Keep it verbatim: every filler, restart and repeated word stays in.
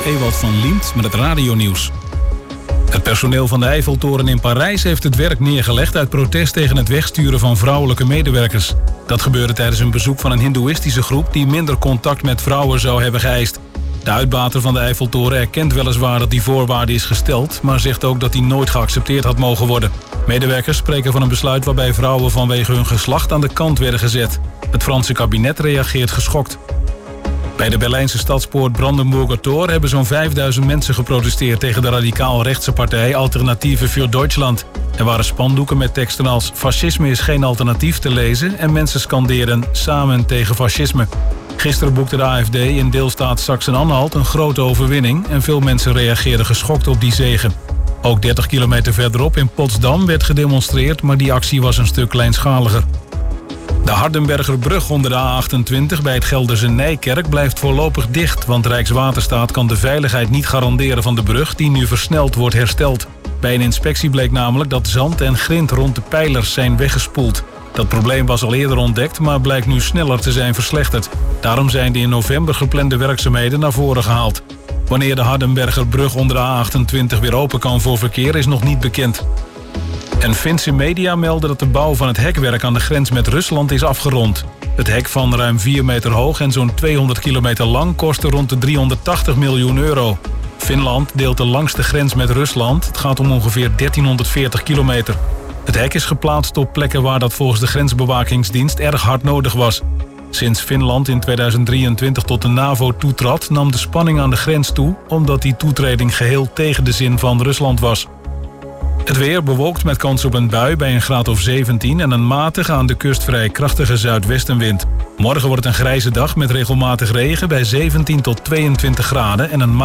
Ewald van Liemt met het radionieuws. Het personeel van de Eiffeltoren in Parijs heeft het werk neergelegd uit protest tegen het wegsturen van vrouwelijke medewerkers. Dat gebeurde tijdens een bezoek van een hindoeïstische groep die minder contact met vrouwen zou hebben geëist. De uitbater van de Eiffeltoren erkent weliswaar dat die voorwaarde is gesteld, maar zegt ook dat die nooit geaccepteerd had mogen worden. Medewerkers spreken van een besluit waarbij vrouwen vanwege hun geslacht aan de kant werden gezet. Het Franse kabinet reageert geschokt. Bij de Berlijnse stadspoort Brandenburger Tor hebben zo'n vijfduizend mensen geprotesteerd tegen de radicaal-rechtse partij Alternatieve für Deutschland. Er waren spandoeken met teksten als fascisme is geen alternatief te lezen en mensen skanderen samen tegen fascisme. Gisteren boekte de A F D in deelstaat Sachsen-Anhalt een grote overwinning en veel mensen reageerden geschokt op die zege. Ook dertig kilometer verderop in Potsdam werd gedemonstreerd, maar die actie was een stuk kleinschaliger. De Hardenbergerbrug onder de A achtentwintig bij het Gelderse Nijkerk blijft voorlopig dicht, want Rijkswaterstaat kan de veiligheid niet garanderen van de brug die nu versneld wordt hersteld. Bij een inspectie bleek namelijk dat zand en grind rond de pijlers zijn weggespoeld. Dat probleem was al eerder ontdekt, maar blijkt nu sneller te zijn verslechterd. Daarom zijn de in november geplande werkzaamheden naar voren gehaald. Wanneer de Hardenbergerbrug onder de A achtentwintig weer open kan voor verkeer is nog niet bekend. En Finse media melden dat de bouw van het hekwerk aan de grens met Rusland is afgerond. Het hek van ruim vier meter hoog en zo'n tweehonderd kilometer lang kostte rond de driehonderdtachtig miljoen euro. Finland deelt de langste grens met Rusland. Het gaat om ongeveer dertienhonderdveertig kilometer. Het hek is geplaatst op plekken waar dat volgens de grensbewakingsdienst erg hard nodig was. Sinds Finland in tweeduizend drieëntwintig tot de NAVO toetrad, nam de spanning aan de grens toe, omdat die toetreding geheel tegen de zin van Rusland was. Het weer bewolkt met kans op een bui bij een graad of zeventien en een matige aan de kust vrij krachtige zuidwestenwind. Morgen wordt het een grijze dag met regelmatig regen bij zeventien tot tweeëntwintig graden en een